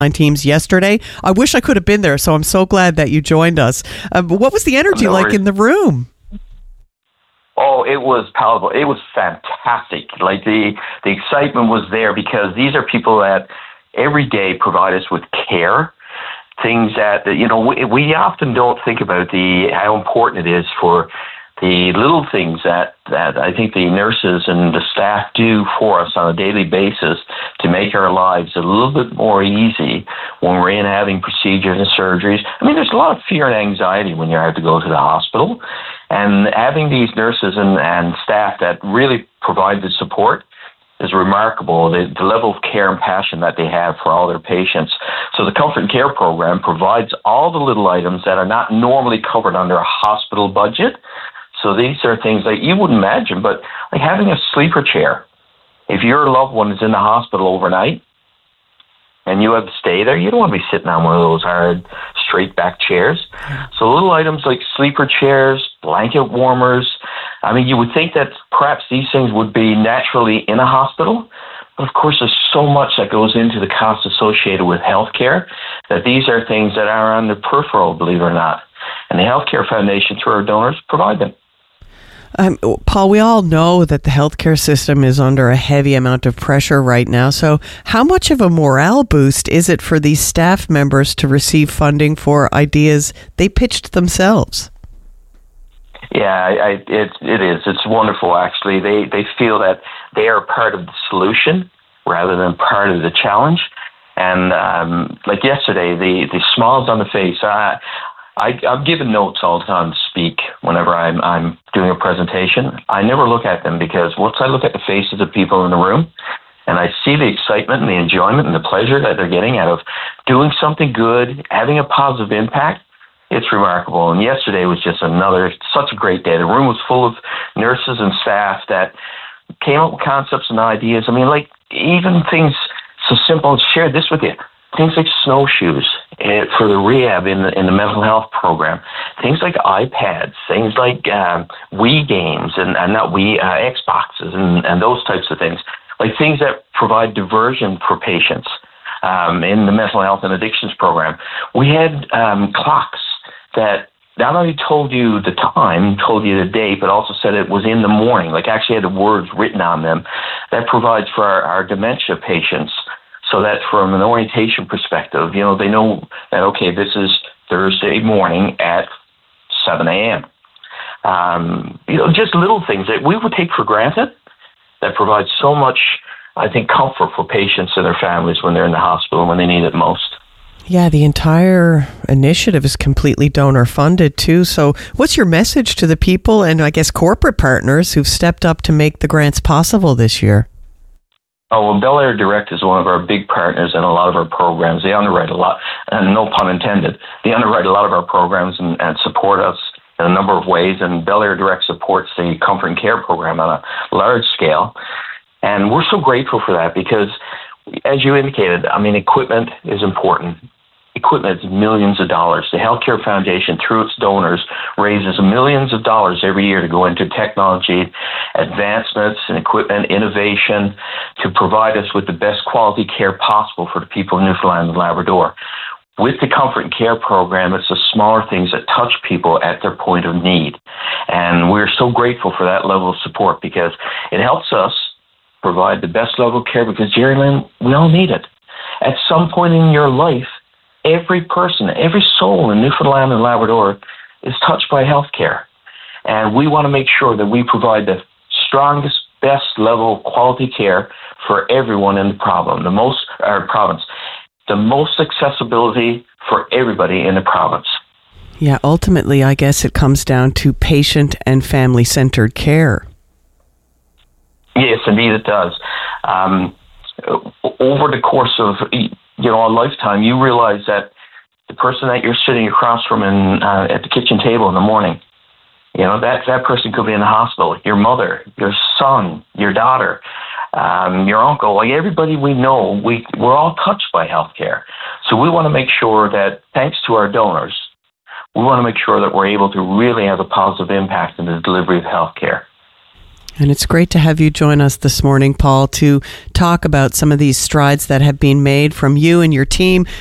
teams yesterday. I wish I could have been there, so I'm so glad that you joined us. What was the energy like in the room? Oh, it was palpable. It was fantastic. Like the excitement was there because these are people that every day provide us with care. Things that we often don't think about how important it is for the little things that I think the nurses and the staff do for us on a daily basis to make our lives a little bit more easy when we're in having procedures and surgeries. I mean, there's a lot of fear and anxiety when you have to go to the hospital, and having these nurses and staff that really provide the support is remarkable, the level of care and passion that they have for all their patients. So the Comfort and Care program provides all the little items that are not normally covered under a hospital budget. So these are things that you wouldn't imagine, but like having a sleeper chair. If your loved one is in the hospital overnight and you have to stay there, you don't want to be sitting on one of those hard, straight back chairs. So little items like sleeper chairs, blanket warmers. I mean, you would think that perhaps these things would be naturally in a hospital, but of course there's so much that goes into the cost associated with healthcare that these are things that are on the peripheral, believe it or not. And the Healthcare Foundation, through our donors, provide them. Paul, we all know that the healthcare system is under a heavy amount of pressure right now. So how much of a morale boost is it for these staff members to receive funding for ideas they pitched themselves? Yeah, it is. It's wonderful, actually. They feel that they are part of the solution rather than part of the challenge. And like yesterday, the smiles on the face, I'm given notes all the time to speak whenever I'm doing a presentation. I never look at them because once I look at the faces of people in the room and I see the excitement and the enjoyment and the pleasure that they're getting out of doing something good, having a positive impact, it's remarkable. And yesterday was just such a great day. The room was full of nurses and staff that came up with concepts and ideas. I mean, like even things so simple, and shared this with you. Things like snowshoes for the rehab in the mental health program. Things like iPads, things like Wii games and not Wii, Xboxes and those types of things. Like things that provide diversion for patients in the mental health and addictions program. We had clocks that not only told you the time, told you the date, but also said it was in the morning, like actually had the words written on them. That provides for our dementia patients. So that from an orientation perspective, they know that, okay, this is Thursday morning at 7 a.m. Just little things that we would take for granted that provide so much, I think, comfort for patients and their families when they're in the hospital and when they need it most. Yeah, the entire initiative is completely donor funded too. So what's your message to the people and I guess corporate partners who've stepped up to make the grants possible this year? Oh, well, Bel Air Direct is one of our big partners in a lot of our programs. They underwrite a lot, and no pun intended. They underwrite a lot of our programs and support us in a number of ways, and Bel Air Direct supports the Comfort and Care program on a large scale. And we're so grateful for that because, as you indicated, I mean, equipment is important. Equipment is millions of dollars. The Healthcare Foundation, through its donors, raises millions of dollars every year to go into technology, advancements and equipment, innovation, to provide us with the best quality care possible for the people of Newfoundland and Labrador. With the Comfort and Care program, it's the smaller things that touch people at their point of need. And we're so grateful for that level of support because it helps us provide the best level of care because, Jerry Lynn, we all need it. At some point in your life, every person, every soul in Newfoundland and Labrador is touched by healthcare. And we want to make sure that we provide the strongest, best level of quality care for everyone in the province, the most accessibility for everybody in the province. Yeah, ultimately, I guess it comes down to patient and family-centered care. Yes, indeed it does. Over the course of a lifetime, you realize that the person that you're sitting across from at the kitchen table in the morning, that person could be in the hospital. Your mother, your son, your daughter, your uncle, like everybody we know, we're all touched by healthcare. So we want to make sure that, thanks to our donors, we want to make sure that we're able to really have a positive impact in the delivery of healthcare. And it's great to have you join us this morning, Paul, to talk about some of these strides that have been made from you and your team